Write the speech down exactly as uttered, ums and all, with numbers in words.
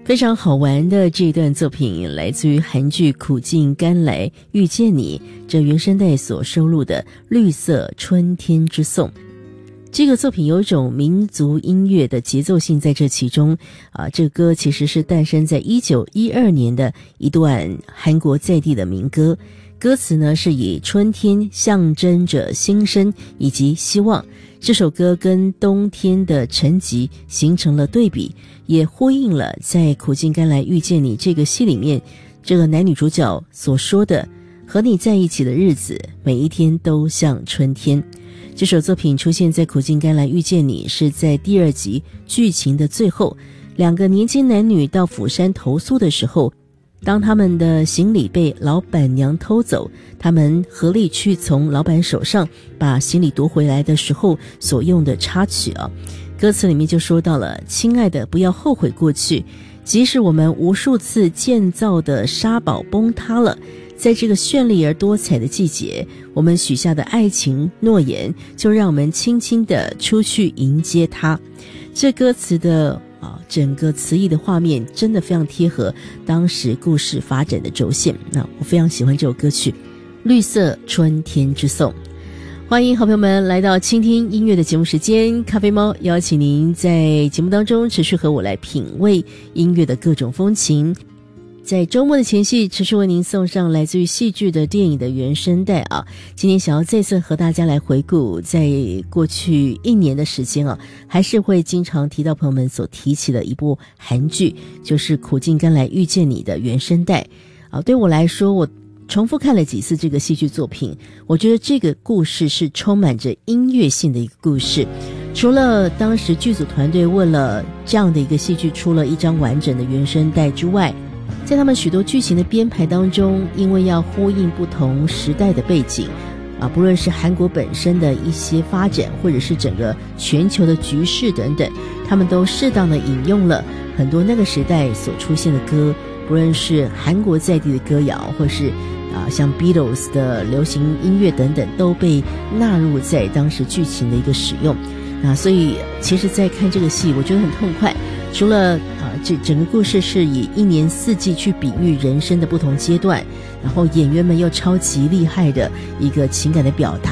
非常好玩的这段作品来自于韩剧《苦尽甘来遇见你》这原声带所收录的《绿色春天之颂》。这个作品有一种民族音乐的节奏性在这其中啊，这个歌其实是诞生在一九一二年的一段韩国在地的民歌，歌词呢是以春天象征着新生以及希望。这首歌跟冬天的沉寂形成了对比，也呼应了在《苦尽甘来遇见你》这个戏里面这个男女主角所说的，和你在一起的日子每一天都像春天。这首作品出现在《苦尽甘来遇见你》是在第二集剧情的最后，两个年轻男女到釜山投宿的时候，当他们的行李被老板娘偷走，他们合力去从老板手上把行李夺回来的时候所用的插曲啊。歌词里面就说到了，亲爱的，不要后悔过去，即使我们无数次建造的沙堡崩塌了，在这个绚丽而多彩的季节，我们许下的爱情诺言，就让我们轻轻地出去迎接它。这歌词的啊，整个词义的画面真的非常贴合当时故事发展的轴线。那我非常喜欢这首歌曲《绿色春天之颂》。欢迎好朋友们来到倾听音乐的节目时间，咖啡猫邀请您在节目当中持续和我来品味音乐的各种风情。在周末的前夕，持续为您送上来自于戏剧的电影的原声带啊。今天想要再次和大家来回顾，在过去一年的时间啊，还是会经常提到朋友们所提起的一部韩剧，就是《苦尽甘来遇见你》的原声带啊。对我来说，我重复看了几次这个戏剧作品，我觉得这个故事是充满着音乐性的一个故事。除了当时剧组团队为了这样的一个戏剧出了一张完整的原声带之外，在他们许多剧情的编排当中，因为要呼应不同时代的背景啊，不论是韩国本身的一些发展，或者是整个全球的局势等等，他们都适当的引用了很多那个时代所出现的歌，不论是韩国在地的歌谣，或是啊像 Beatles 的流行音乐等等，都被纳入在当时剧情的一个使用。那所以其实在看这个戏我觉得很痛快，除了啊这整个故事是以一年四季去比喻人生的不同阶段，然后演员们又超级厉害的一个情感的表达